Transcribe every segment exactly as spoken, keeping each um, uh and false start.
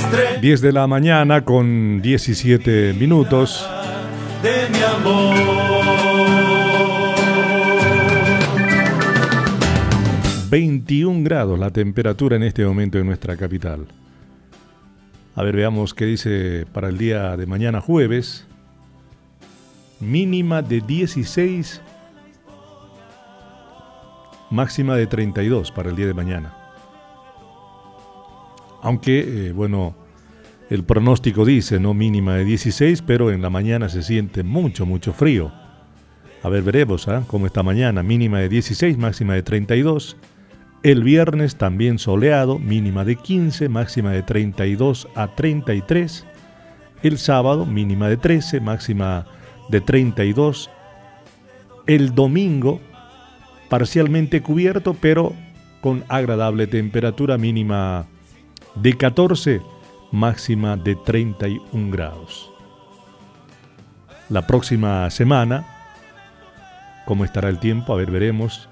diez de la mañana con diecisiete minutos. De mi amor. veintiún grados la temperatura en este momento en nuestra capital. A ver, veamos qué dice para el día de mañana jueves. Mínima de dieciséis, máxima de treinta y dos para el día de mañana. Aunque, eh, bueno, el pronóstico dice, no, mínima de dieciséis, pero en la mañana se siente mucho, mucho frío. A ver, veremos ¿eh? cómo está mañana. Mínima de dieciséis, máxima de treinta y dos. El viernes también soleado, mínima de quince, máxima de treinta y dos a treinta y tres. El sábado, mínima de trece, máxima de treinta y dos. El domingo, parcialmente cubierto, pero con agradable temperatura, mínima de catorce, máxima de treinta y un grados. La próxima semana, ¿cómo estará el tiempo? A ver, veremos.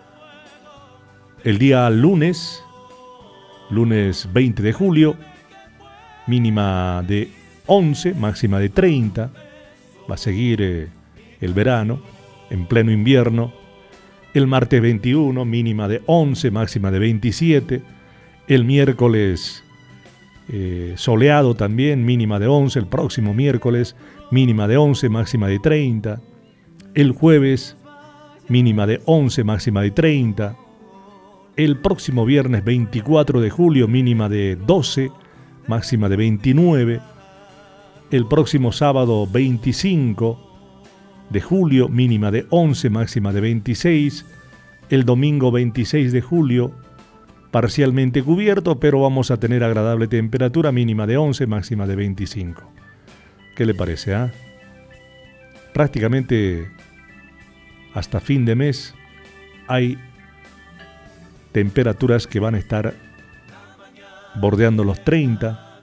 El día lunes, lunes veinte de julio, mínima de once, máxima de treinta. Va a seguir eh, el verano, en pleno invierno. El martes veintiuno, mínima de once, máxima de veintisiete. El miércoles eh, soleado también, mínima de once. El próximo miércoles, mínima de once, máxima de treinta. El jueves, mínima de once, máxima de treinta. El próximo viernes veinticuatro de julio, mínima de doce, máxima de veintinueve. El próximo sábado veinticinco de julio, mínima de once, máxima de veintiséis. El domingo veintiséis de julio, parcialmente cubierto, pero vamos a tener agradable temperatura, mínima de once, máxima de veinticinco. ¿Qué le parece? Ah? Prácticamente hasta fin de mes hay temperaturas que van a estar bordeando los treinta.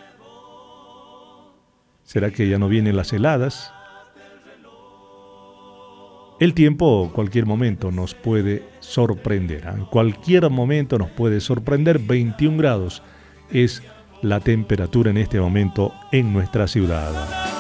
¿Será que ya no vienen las heladas? El tiempo, cualquier momento, nos puede sorprender. En cualquier momento nos puede sorprender. veintiún grados es la temperatura en este momento en nuestra ciudad.